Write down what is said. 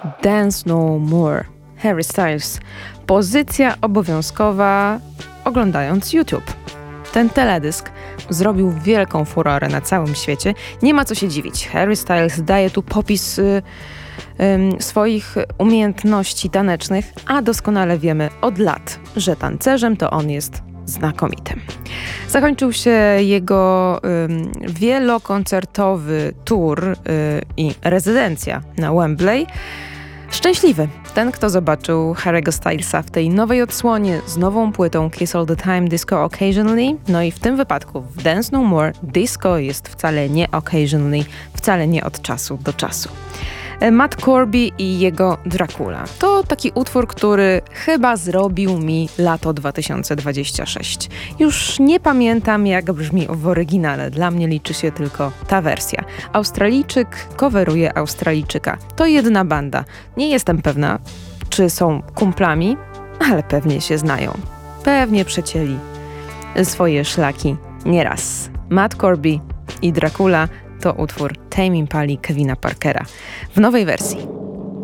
Dance No More, Harry Styles. Pozycja obowiązkowa oglądając YouTube. Ten teledysk zrobił wielką furorę na całym świecie. Nie ma co się dziwić. Harry Styles daje tu popis swoich umiejętności tanecznych, a doskonale wiemy od lat, że tancerzem to on jest znakomitym. Zakończył się jego wielokoncertowy tour i rezydencja na Wembley. Szczęśliwy ten, kto zobaczył Harry'ego Stylesa w tej nowej odsłonie z nową płytą Kiss All The Time, Disco Occasionally. No i w tym wypadku w Dance No More disco jest wcale nie occasionally, wcale nie od czasu do czasu. Matt Corby i jego Dracula. To taki utwór, który chyba zrobił mi lato 2026. Już nie pamiętam, jak brzmi w oryginale. Dla mnie liczy się tylko ta wersja. Australijczyk coveruje Australijczyka. To jedna banda. Nie jestem pewna, czy są kumplami, ale pewnie się znają. Pewnie przecięli swoje szlaki nieraz. Matt Corby i Dracula to utwór Tame Impali Kevina Parkera w nowej wersji.